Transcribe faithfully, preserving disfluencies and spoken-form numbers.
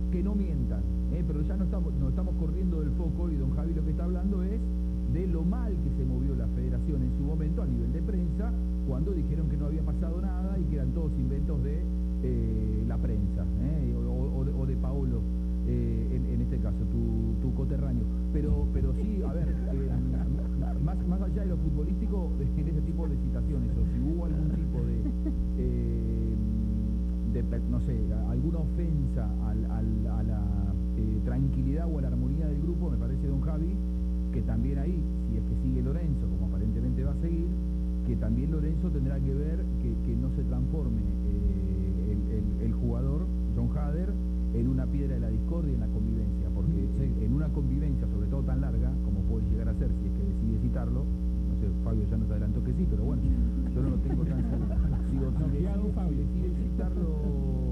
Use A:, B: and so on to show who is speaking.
A: que no mientan, ¿eh? Pero ya no estamos, nos estamos corriendo del foco y don Javi lo que está hablando es de lo mal que se movió la federación en su momento a nivel de prensa cuando dijeron que no había pasado nada y que eran todos inventos de eh, la prensa, ¿eh? o, o, de, o de Paolo, eh, en, en este caso, tu, tu coterráneo. Pero, pero sí, a ver, eh, más, más allá de lo futbolístico, en ese tipo de citaciones, o si hubo algún tipo de, eh, de no sé, alguna ofensa al, al, a la eh, tranquilidad o a la armonía del grupo, me parece, don Javi, que también ahí, si es que sigue Lorenzo, como aparentemente va a seguir, que también Lorenzo tendrá que ver que, que no se transforme eh, el, el, el jugador, John Hader, en una piedra de la discordia en la convivencia, porque sí, en una convivencia, sobre todo tan larga, como puede llegar a ser si es que decide citarlo, no sé, Fabio ya nos adelantó que sí, pero bueno, yo no lo tengo tan seguro. Digo, si decide, si decide citarlo